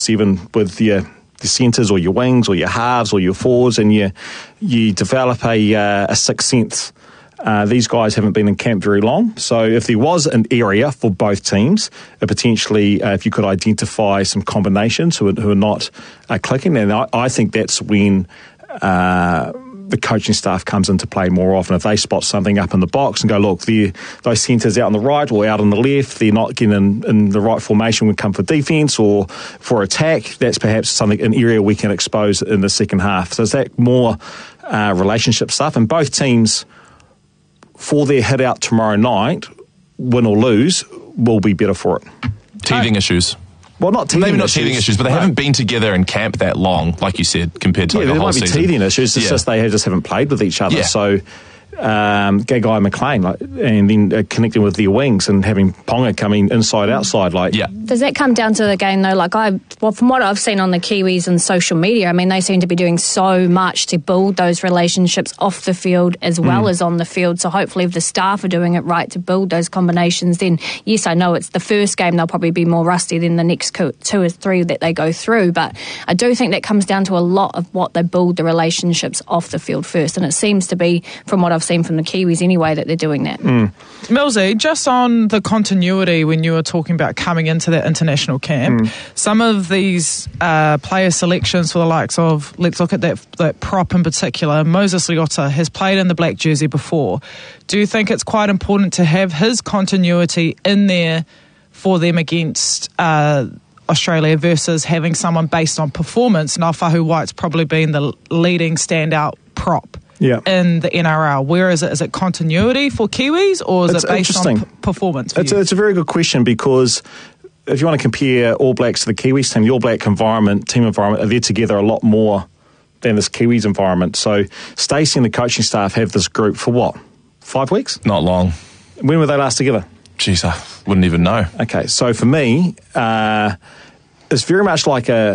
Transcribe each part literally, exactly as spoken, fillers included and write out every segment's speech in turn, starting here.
even with your the centres or your wings or your halves or your forwards, and you you develop a, uh, a sixth sense. Uh, these guys haven't been in camp very long, so if there was an area for both teams, uh, potentially uh, if you could identify some combinations who are, who are not uh, clicking, then I, I think that's when uh, the coaching staff comes into play more often. If they spot something up in the box and go, look, those centres out on the right or out on the left, they're not getting in, in the right formation when come for defence or for attack, that's perhaps something, an area we can expose in the second half. So is that more uh, relationship stuff? And both teams, for their hit out tomorrow night, win or lose, will be better for it. Teething issues. Well, not teething Maybe not issues. teething issues, but they no. haven't been together in camp that long, like you said, compared to yeah, like a whole season. season. There might be teething issues, it's yeah. just they just haven't played with each other. Yeah. So um, Gagai McLean, like, and then uh, connecting with their wings and having Ponga coming inside, outside. Like, yeah. Does that come down to the game, though? Like, I, well, from what I've seen on the Kiwis and social media, I mean, they seem to be doing so much to build those relationships off the field as well mm. as on the field. So hopefully if the staff are doing it right to build those combinations, then yes, I know it's the first game, they'll probably be more rusty than the next two or three that they go through. But I do think that comes down to a lot of what they build the relationships off the field first. And it seems to be, from what I've seen from the Kiwis anyway, that they're doing that. Mm. Millsy, just on the continuity when you were talking about coming into that international camp, mm. some of these uh, player selections for the likes of, let's look at that, that prop in particular, Moses Leota has played in the black jersey before. Do you think it's quite important to have his continuity in there for them against uh, Australia versus having someone based on performance? Now, Fahu White's probably been the leading standout prop yeah. in the N R L. Where is it? Is it continuity for Kiwis, or is it's it based on p- performance? It's a, it's a very good question, because if you want to compare All Blacks to the Kiwis team, the All Black environment, team environment, they're together a lot more than this Kiwis environment. So Stacey and the coaching staff have this group for what? Five weeks? Not long. When were they last together? Jeez, I wouldn't even know. Okay, so for me, uh, it's very much like a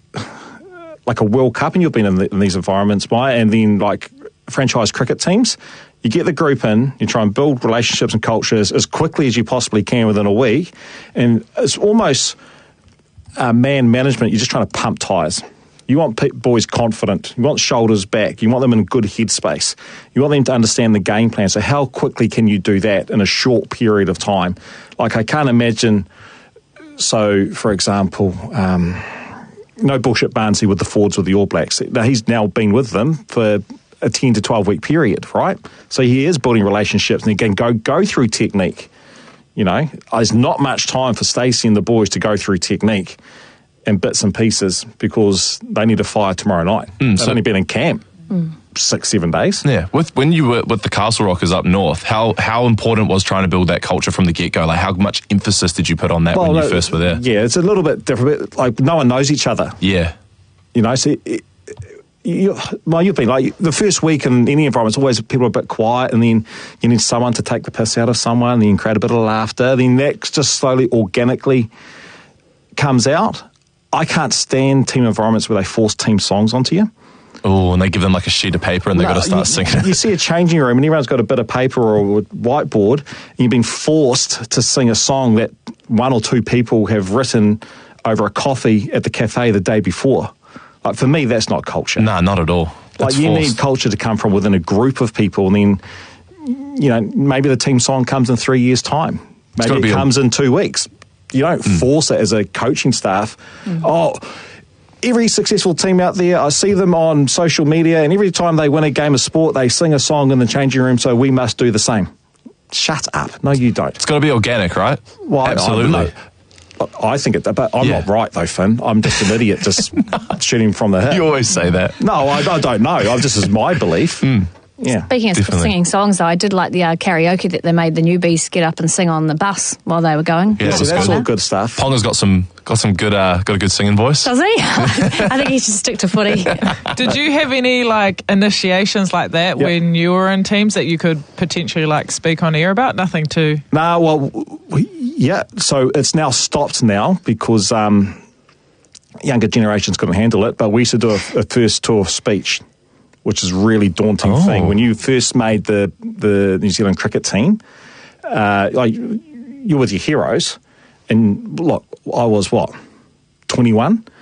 like a World Cup, and you've been in, the, in these environments, Maya, and then like franchise cricket teams. You get the group in, you try and build relationships and cultures as quickly as you possibly can within a week, and it's almost uh, man management. You're just trying to pump tyres. You want pe- boys confident. You want shoulders back. You want them in a good headspace. You want them to understand the game plan. So how quickly can you do that in a short period of time? Like, I can't imagine, so, for example, um, no bullshit Barnsley with the forwards with the All Blacks. Now, he's now been with them for a ten to twelve week period, right? So he is building relationships, and he can go, go through technique. You know, there's not much time for Stacey and the boys to go through technique and bits and pieces, because they need to fire tomorrow night. Mm, They've so, only been in camp mm. six, seven days. Yeah. With when you were with the Castle Rockers up north, how how important was trying to build that culture from the get-go? Like, how much emphasis did you put on that well, when you first were there? Yeah, it's a little bit different. Like, no one knows each other. Yeah. You know, so it, you, well, you've been like, the first week in any environment, it's always people are a bit quiet, and then you need someone to take the piss out of someone, and then create a bit of laughter. Then that just slowly, organically comes out. I can't stand team environments where they force team songs onto you. Oh, and they give them like a sheet of paper and they've no, got to start you, singing. You see a changing room and everyone's got a bit of paper or a whiteboard, and you've been forced to sing a song that one or two people have written over a coffee at the cafe the day before. Like, for me, that's not culture. No, not at all. That's like, you forced. need culture to come from within a group of people, and then, you know, maybe the team song comes in three years' time. Maybe it comes a- in two weeks. You don't mm. force it as a coaching staff. Mm. Oh, every successful team out there, I see them on social media, and every time they win a game of sport, they sing a song in the changing room, so we must do the same. Shut up. No, you don't. It's got to be organic, right? Well, absolutely. I, I, I think it, but I'm yeah. not right, though, Finn. I'm just an idiot, just shooting from the hip. You always say that. No, I, I don't know. I, this is my belief. Mm. Yeah, Speaking of definitely. singing songs, though, I did like the uh, karaoke that they made the newbies get up and sing on the bus while they were going. Yeah, so that's good. all good stuff. Ponga's got some got some good uh, got a good singing voice. Does he? I think he should stick to footy. Did you have any like initiations like that yep. when you were in teams that you could potentially like speak on air about? Nothing too. No, nah, well, we, yeah. So it's now stopped now because um, younger generations couldn't handle it. But we used to do a, a first tour speech, which is a really daunting oh. thing. When you first made the, the New Zealand cricket team, uh, like, you're with your heroes, and look, I was what, twenty-one?